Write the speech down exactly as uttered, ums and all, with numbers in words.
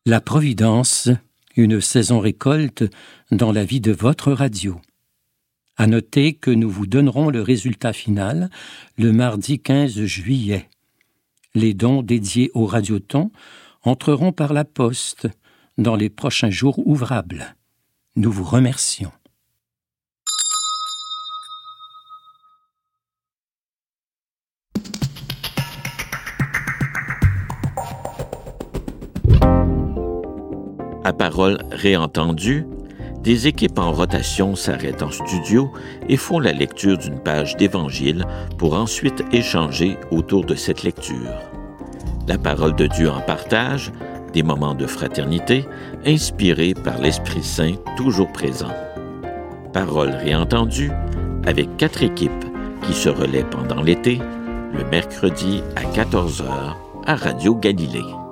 La Providence, une saison récolte dans la vie de votre radio. À noter que nous vous donnerons le résultat final le mardi quinze juillet. Les dons dédiés au Radioton entreront par la poste dans les prochains jours ouvrables. Nous vous remercions. À parole réentendue, des équipes en rotation s'arrêtent en studio et font la lecture d'une page d'Évangile pour ensuite échanger autour de cette lecture. La parole de Dieu en partage, des moments de fraternité, inspirés par l'Esprit Saint toujours présent. Parole réentendue, avec quatre équipes qui se relaient pendant l'été, le mercredi à quatorze heures à Radio Galilée.